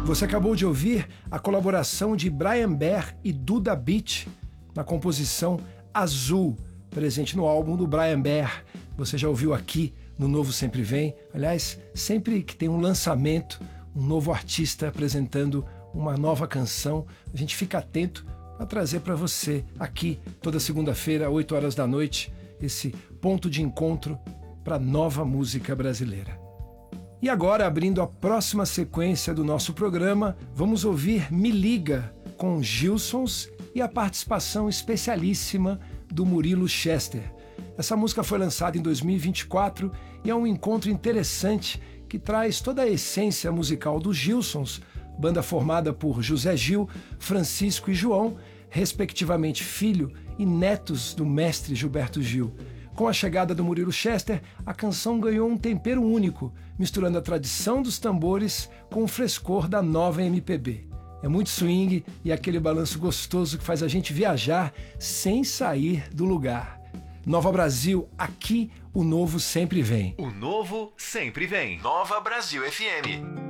Você acabou de ouvir a colaboração de Brian Bear e Duda Beat na composição Azul, presente no álbum do Brian Bear. Você já ouviu aqui no Novo Sempre Vem. Aliás, sempre que tem um lançamento, um novo artista apresentando uma nova canção, a gente fica atento para trazer para você aqui toda segunda-feira, 8 horas da noite, esse ponto de encontro para nova música brasileira. E agora, abrindo a próxima sequência do nosso programa, vamos ouvir Me Liga, com Gilsons e a participação especialíssima do Murilo Chester. Essa música foi lançada em 2024 e é um encontro interessante que traz toda a essência musical dos Gilsons, banda formada por José Gil, Francisco e João, respectivamente filho e netos do mestre Gilberto Gil. Com a chegada do Murilo Chester, a canção ganhou um tempero único, misturando a tradição dos tambores com o frescor da nova MPB. É muito swing e aquele balanço gostoso que faz a gente viajar sem sair do lugar. Nova Brasil, aqui o novo sempre vem. O novo sempre vem. Nova Brasil FM.